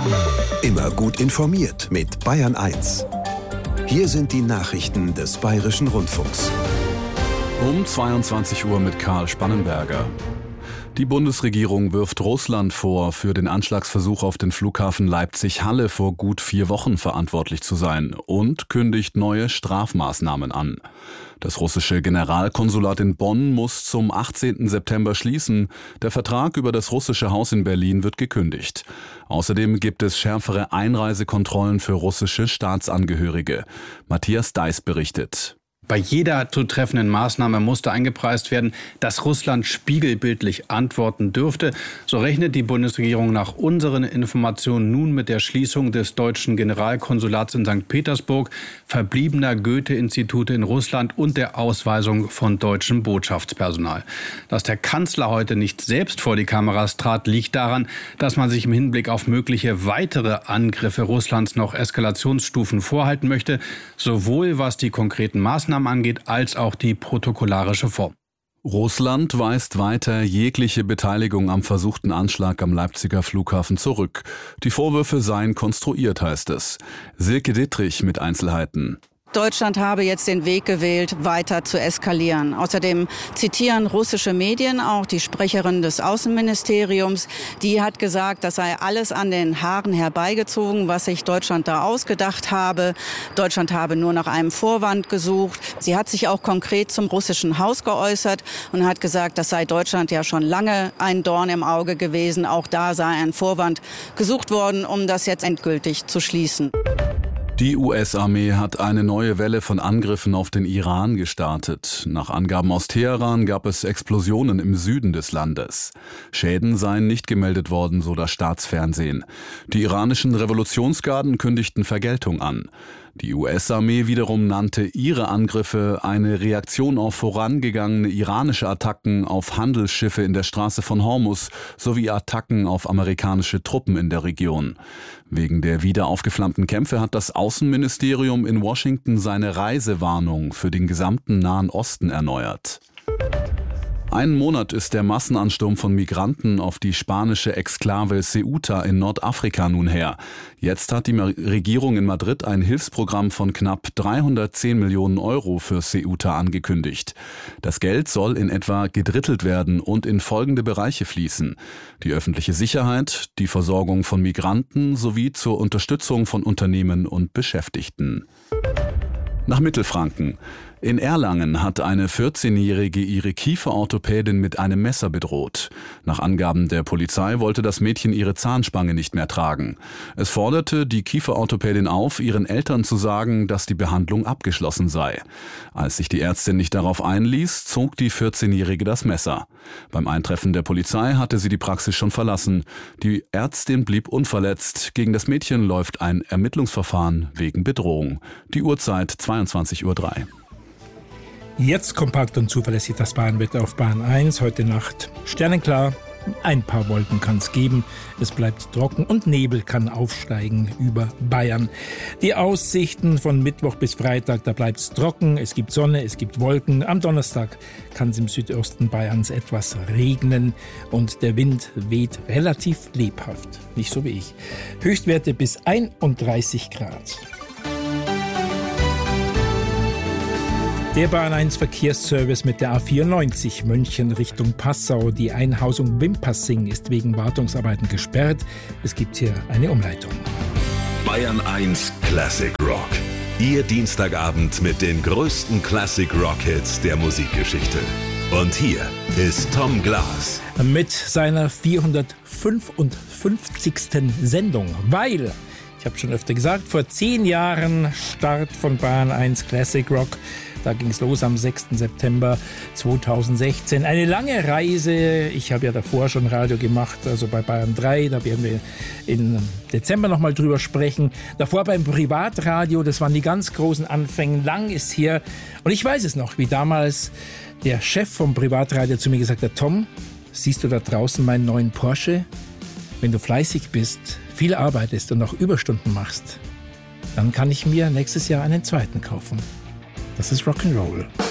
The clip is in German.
Immer gut informiert mit Bayern 1. Hier sind die Nachrichten des Bayerischen Rundfunks. Um 22 Uhr mit Karl Spannenberger. Die Bundesregierung wirft Russland vor, für den Anschlagsversuch auf den Flughafen Leipzig-Halle vor gut 4 Wochen verantwortlich zu sein und kündigt neue Strafmaßnahmen an. Das russische Generalkonsulat in Bonn muss zum 18. September schließen. Der Vertrag über das russische Haus in Berlin wird gekündigt. Außerdem gibt es schärfere Einreisekontrollen für russische Staatsangehörige. Matthias Deiß berichtet. Bei jeder zu treffenden Maßnahme musste eingepreist werden, dass Russland spiegelbildlich antworten dürfte. So rechnet die Bundesregierung nach unseren Informationen nun mit der Schließung des deutschen Generalkonsulats in St. Petersburg, verbliebener Goethe-Institute in Russland und der Ausweisung von deutschem Botschaftspersonal. Dass der Kanzler heute nicht selbst vor die Kameras trat, liegt daran, dass man sich im Hinblick auf mögliche weitere Angriffe Russlands noch Eskalationsstufen vorhalten möchte, sowohl was die konkreten Maßnahmen angeht, als auch die protokollarische Form. Russland weist weiter jegliche Beteiligung am versuchten Anschlag am Leipziger Flughafen zurück. Die Vorwürfe seien konstruiert, heißt es. Silke Dittrich mit Einzelheiten. Deutschland habe jetzt den Weg gewählt, weiter zu eskalieren. Außerdem zitieren russische Medien auch die Sprecherin des Außenministeriums. Die hat gesagt, das sei alles an den Haaren herbeigezogen, was sich Deutschland da ausgedacht habe. Deutschland habe nur nach einem Vorwand gesucht. Sie hat sich auch konkret zum russischen Haus geäußert und hat gesagt, das sei Deutschland ja schon lange ein Dorn im Auge gewesen. Auch da sei ein Vorwand gesucht worden, um das jetzt endgültig zu schließen. Die US-Armee hat eine neue Welle von Angriffen auf den Iran gestartet. Nach Angaben aus Teheran gab es Explosionen im Süden des Landes. Schäden seien nicht gemeldet worden, so das Staatsfernsehen. Die iranischen Revolutionsgarden kündigten Vergeltung an. Die US-Armee wiederum nannte ihre Angriffe eine Reaktion auf vorangegangene iranische Attacken auf Handelsschiffe in der Straße von Hormuz sowie Attacken auf amerikanische Truppen in der Region. Wegen der wieder aufgeflammten Kämpfe hat das Außenministerium in Washington seine Reisewarnung für den gesamten Nahen Osten erneuert. Einen Monat ist der Massenansturm von Migranten auf die spanische Exklave Ceuta in Nordafrika nun her. Jetzt hat die Regierung in Madrid ein Hilfsprogramm von knapp 310 Millionen Euro für Ceuta angekündigt. Das Geld soll in etwa gedrittelt werden und in folgende Bereiche fließen: die öffentliche Sicherheit, die Versorgung von Migranten sowie zur Unterstützung von Unternehmen und Beschäftigten. Nach Mittelfranken. In Erlangen hat eine 14-Jährige ihre Kieferorthopädin mit einem Messer bedroht. Nach Angaben der Polizei wollte das Mädchen ihre Zahnspange nicht mehr tragen. Es forderte die Kieferorthopädin auf, ihren Eltern zu sagen, dass die Behandlung abgeschlossen sei. Als sich die Ärztin nicht darauf einließ, zog die 14-Jährige das Messer. Beim Eintreffen der Polizei hatte sie die Praxis schon verlassen. Die Ärztin blieb unverletzt. Gegen das Mädchen läuft ein Ermittlungsverfahren wegen Bedrohung. Die Uhrzeit 22:03 Uhr. Jetzt kompakt und zuverlässig das Bayernwetter auf Bayern 1. Heute Nacht sternenklar. Ein paar Wolken kann es geben. Es bleibt trocken und Nebel kann aufsteigen über Bayern. Die Aussichten von Mittwoch bis Freitag, da bleibt es trocken. Es gibt Sonne, es gibt Wolken. Am Donnerstag kann es im Südosten Bayerns etwas regnen und der Wind weht relativ lebhaft. Nicht so wie ich. Höchstwerte bis 31 Grad. Der Bayern 1 Verkehrsservice mit der A94 München Richtung Passau. Die Einhausung Wimpassing ist wegen Wartungsarbeiten gesperrt. Es gibt hier eine Umleitung. Bayern 1 Classic Rock. Ihr Dienstagabend mit den größten Classic Rock Hits der Musikgeschichte. Und hier ist Tom Glas. Mit seiner 455. Sendung, weil, ich habe schon öfter gesagt, vor 10 Jahren Start von Bayern 1 Classic Rock. Da ging es los am 6. September 2016. Eine lange Reise. Ich habe ja davor schon Radio gemacht, also bei Bayern 3. Da werden wir im Dezember nochmal drüber sprechen. Davor beim Privatradio, das waren die ganz großen Anfänge. Lang ist her. Und ich weiß es noch, wie damals der Chef vom Privatradio zu mir gesagt hat: Tom, siehst du da draußen meinen neuen Porsche? Wenn du fleißig bist, viel arbeitest und auch Überstunden machst, dann kann ich mir nächstes Jahr einen zweiten kaufen. Das ist Rock'n'Roll.